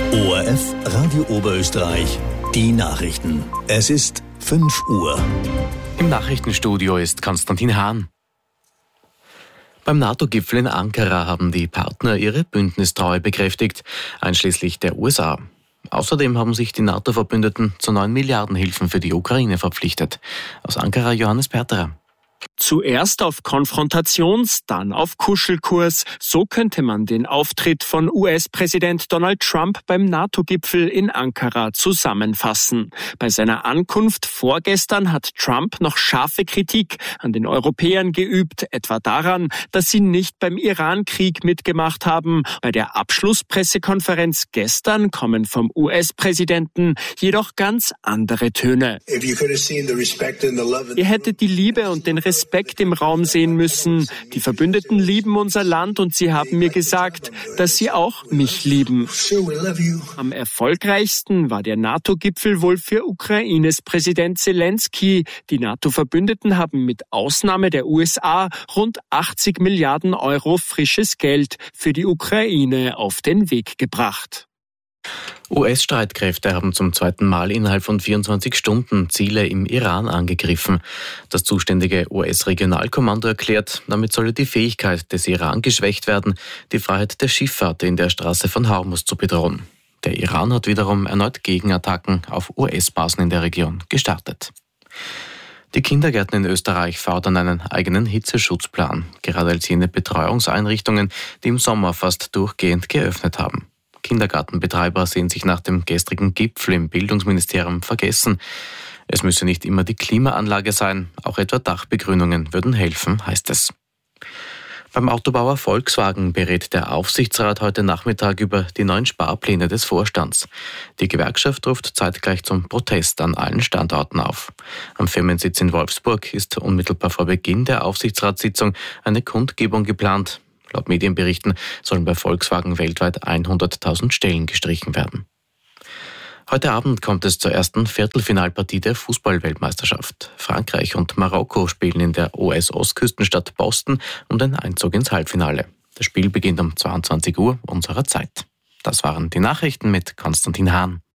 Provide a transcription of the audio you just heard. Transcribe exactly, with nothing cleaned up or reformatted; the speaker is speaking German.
O R F Radio Oberösterreich, die Nachrichten. Es ist fünf Uhr. Im Nachrichtenstudio ist Konstantin Hahn. Beim NATO-Gipfel in Ankara haben die Partner ihre Bündnistreue bekräftigt, einschließlich der U S A. Außerdem haben sich die NATO-Verbündeten zu neun Milliarden Hilfen für die Ukraine verpflichtet. Aus Ankara Johannes Perterer. Zuerst auf Konfrontations-, dann auf Kuschelkurs. So könnte man den Auftritt von U S-Präsident Donald Trump beim NATO-Gipfel in Ankara zusammenfassen. Bei seiner Ankunft vorgestern hat Trump noch scharfe Kritik an den Europäern geübt, etwa daran, dass sie nicht beim Iran-Krieg mitgemacht haben. Bei der Abschlusspressekonferenz gestern kommen vom U S-Präsidenten jedoch ganz andere Töne. Ihr hättet die Liebe und den Respekt im Raum sehen müssen. Die Verbündeten lieben unser Land und sie haben mir gesagt, dass sie auch mich lieben. Am erfolgreichsten war der NATO-Gipfel wohl für Ukraines Präsident Zelensky. Die NATO-Verbündeten haben mit Ausnahme der U S A rund achtzig Milliarden Euro frisches Geld für die Ukraine auf den Weg gebracht. U S-Streitkräfte haben zum zweiten Mal innerhalb von vierundzwanzig Stunden Ziele im Iran angegriffen. Das zuständige U S-Regionalkommando erklärt, damit solle die Fähigkeit des Iran geschwächt werden, die Freiheit der Schifffahrt in der Straße von Hormuz zu bedrohen. Der Iran hat wiederum erneut Gegenattacken auf U S-Basen in der Region gestartet. Die Kindergärten in Österreich fordern einen eigenen Hitzeschutzplan, gerade als jene Betreuungseinrichtungen, die im Sommer fast durchgehend geöffnet haben. Kindergartenbetreiber sehen sich nach dem gestrigen Gipfel im Bildungsministerium vergessen. Es müsse nicht immer die Klimaanlage sein, auch etwa Dachbegrünungen würden helfen, heißt es. Beim Autobauer Volkswagen berät der Aufsichtsrat heute Nachmittag über die neuen Sparpläne des Vorstands. Die Gewerkschaft ruft zeitgleich zum Protest an allen Standorten auf. Am Firmensitz in Wolfsburg ist unmittelbar vor Beginn der Aufsichtsratssitzung eine Kundgebung geplant. Laut Medienberichten sollen bei Volkswagen weltweit hunderttausend Stellen gestrichen werden. Heute Abend kommt es zur ersten Viertelfinalpartie der Fußball-Weltmeisterschaft. Frankreich und Marokko spielen in der U S-Ostküstenstadt Boston um den Einzug ins Halbfinale. Das Spiel beginnt um zweiundzwanzig Uhr unserer Zeit. Das waren die Nachrichten mit Konstantin Hahn.